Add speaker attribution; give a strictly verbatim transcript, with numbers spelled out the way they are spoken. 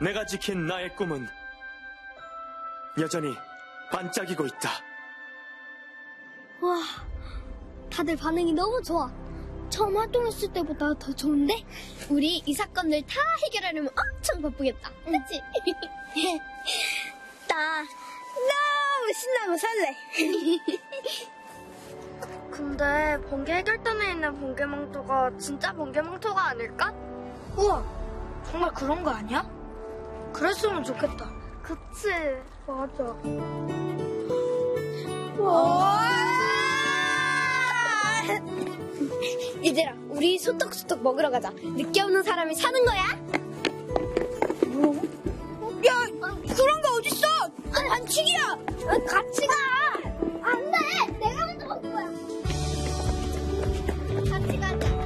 Speaker 1: 내가 지킨 나의 꿈은 여전히 반짝이고 있다.
Speaker 2: 와, 다들 반응이 너무 좋아. 처음 활동했을 때보다 더 좋은데? 우리 이 사건을 다 해결하려면 엄청 바쁘겠다. 그치? 나 너무 신나고 설레.
Speaker 3: 근데 번개 해결단에 있는 번개망토가 진짜 번개망토가 아닐까?
Speaker 4: 우와, 정말 그런 거 아니야? 그랬으면 좋겠다.
Speaker 3: 그치, 맞아.
Speaker 2: 얘들아, 우리 소떡소떡 먹으러 가자. 늦게 오는 사람이 사는 거야.
Speaker 4: 야, 그런 거 어딨어? 반칙이야.
Speaker 2: 같이 가. 안 돼. 내가 먼저 먹을 거야. 같이 가자.